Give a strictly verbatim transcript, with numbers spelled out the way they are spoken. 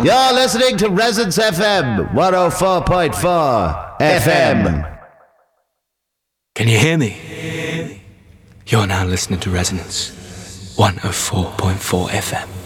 You're listening to Resonance F M one oh four point four F M. Can you hear me? You're now listening to Resonance one oh four point four F M.